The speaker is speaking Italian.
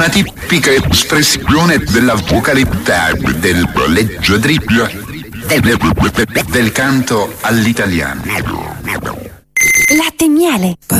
una tipica espressione della vocalità, del leggiadribbio, del canto all'italiano. Latte e miele.